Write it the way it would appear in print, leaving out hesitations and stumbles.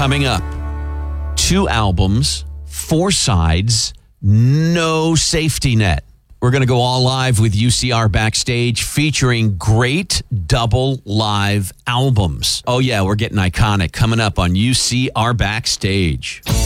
Coming up, 2 albums, 4 sides, no safety net. We're going to go all live with UCR Backstage featuring great double live albums. Oh yeah, we're getting iconic coming up on UCR Backstage.